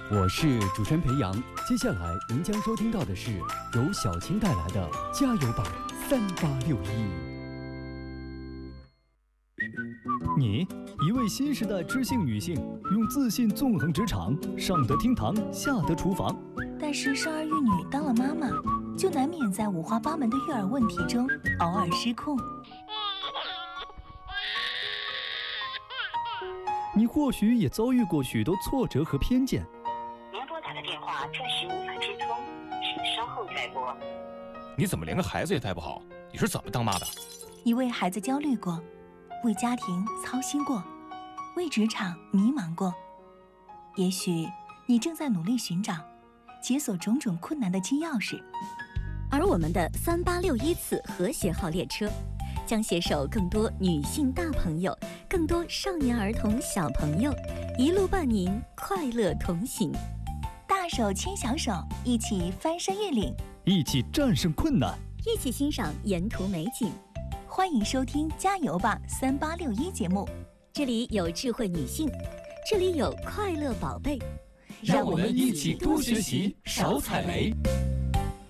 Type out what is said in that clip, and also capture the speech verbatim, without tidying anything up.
我是主持人裴阳。接下来您将收听到的是由小青带来的《加油吧三八六一》。 你，一位新时代知性女性，用自信纵横职场，上得厅堂，下得厨房。 但是生儿育女当了妈妈，就难免在五花八门的育儿问题中偶尔失控。 你或许也遭遇过许多挫折和偏见。 您拨打的电话暂时无法接通，请稍后再拨。 你怎么连个孩子也带不好？你是怎么当妈的？ 你为孩子焦虑过，为家庭操心过，为职场迷茫过。也许你正在努力寻找解锁种种困难的金钥匙。 而我们的三八六一次和谐号列车将携手更多女性大朋友，更多少年儿童小朋友，一路伴您快乐同行。 大手牵小手，一起翻山越岭， 一起战胜困难， 一起欣赏沿途美景。 欢迎收听《加油吧三八六一》节目， 这里有智慧女性，这里有快乐宝贝， 让我们一起多学习，少踩雷。